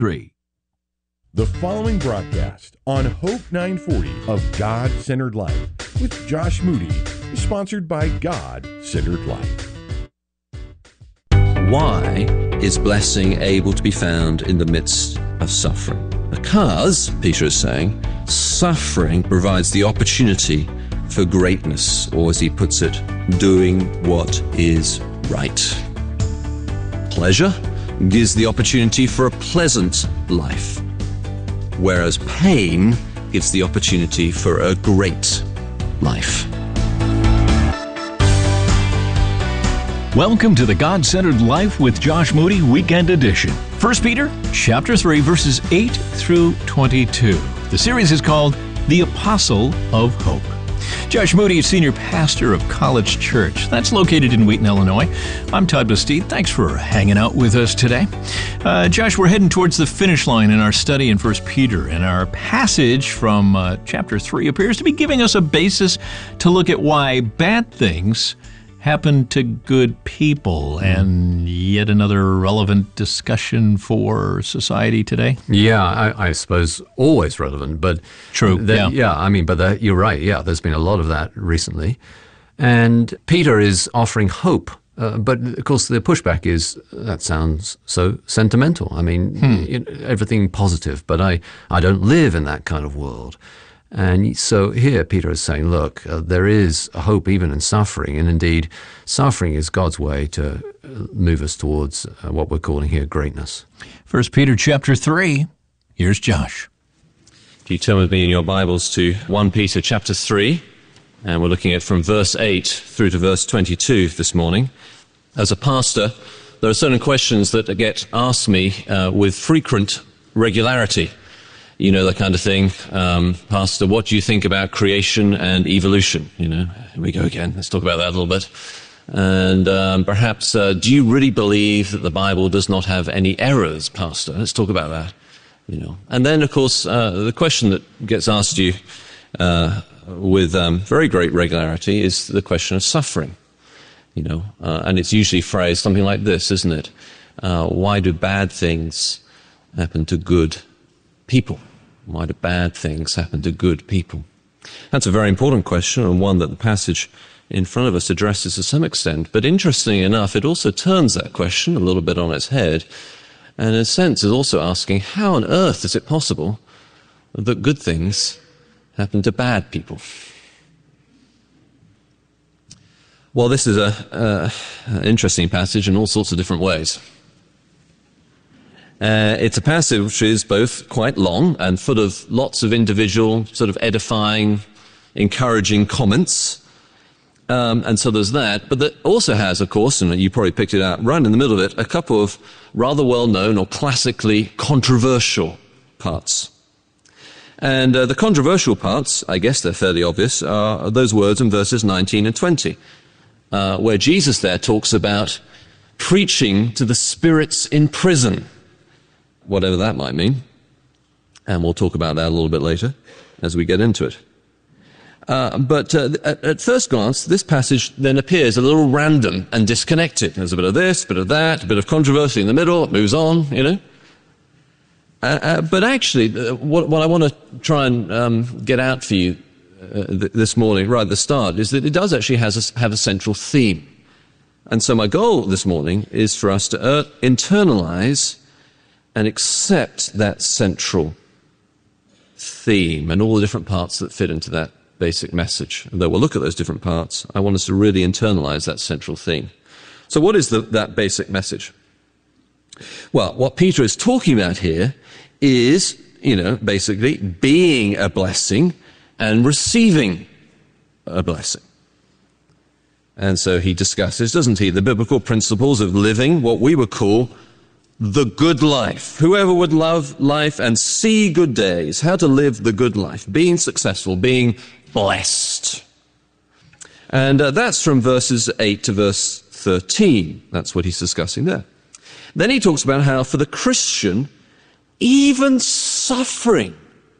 3. The following broadcast on Hope 940 of God-Centered Life with Josh Moody is sponsored by God-Centered Life. Why is blessing able to be found in the midst of suffering? Because, Peter is saying, suffering provides the opportunity for greatness, or as he puts it, doing what is right. Pleasure gives the opportunity for a pleasant life, whereas pain gives the opportunity for a great life. Welcome to the God-Centered Life with Josh Moody Weekend Edition. 1 Peter chapter 3, verses 8 through 22. The series is called The Apostle of Hope. Josh Moody is senior pastor of College Church. That's located in Wheaton, Illinois. I'm Todd Bastide. Thanks for hanging out with us today. Josh, we're heading towards the finish line in our study in 1 Peter, and our passage from chapter 3 appears to be giving us a basis to look at why bad things happen to good people, and yet another relevant discussion for society today. Yeah, I suppose always relevant, but true. You're right. Yeah, there's been a lot of that recently, and Peter is offering hope. But of course, the pushback is that sounds so sentimental. I mean, everything positive, but I don't live in that kind of world. And so here Peter is saying, look, there is a hope even in suffering, and indeed suffering is God's way to move us towards what we're calling here greatness. 1 Peter chapter 3, here's Josh. If you turn with me in your Bibles to 1 Peter chapter 3, and we're looking at from verse 8 through to verse 22 this morning. As a pastor, there are certain questions that get asked me with frequent regularity. You know, the kind of thing, Pastor, what do you think about creation and evolution? You know, here we go again. Let's talk about that a little bit. And perhaps, do you really believe that the Bible does not have any errors, Pastor? Let's talk about that. You know, and then, of course, the question that gets asked you with very great regularity is the question of suffering. You know, and it's usually phrased something like this, isn't it? Why do bad things happen to good people? Why do bad things happen to good people? That's a very important question, and one that the passage in front of us addresses to some extent. But interestingly enough, it also turns that question a little bit on its head, and in a sense is also asking, how on earth is it possible that good things happen to bad people? Well, this is an interesting passage in all sorts of different ways. It's a passage which is both quite long and full of lots of individual sort of edifying, encouraging comments. And so there's that. But that also has, of course, and you probably picked it out right in the middle of it, a couple of rather well-known or classically controversial parts. And the controversial parts, I guess they're fairly obvious, are those words in verses 19 and 20, where Jesus there talks about preaching to the spirits in prison, whatever that might mean. And we'll talk about that a little bit later as we get into it. But at first glance, this passage then appears a little random and disconnected. There's a bit of this, a bit of that, a bit of controversy in the middle, it moves on, you know. But actually, what I want to try and get out for you this morning, right at the start, is that it does actually have a central theme. And so my goal this morning is for us to internalize and accept that central theme and all the different parts that fit into that basic message. And though we'll look at those different parts, I want us to really internalize that central theme. So what is that basic message? Well, what Peter is talking about here is, basically being a blessing and receiving a blessing. And so he discusses, doesn't he, the biblical principles of living what we would call the good life. Whoever would love life and see good days, how to live the good life, being successful, being blessed. And that's from verses 8 to verse 13. That's what he's discussing there. Then he talks about how for the Christian, even suffering,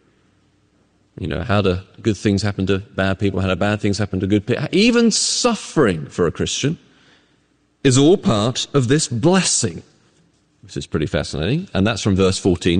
how do good things happen to bad people, how do bad things happen to good people, even suffering for a Christian is all part of this blessing. which is pretty fascinating. And that's from verse 14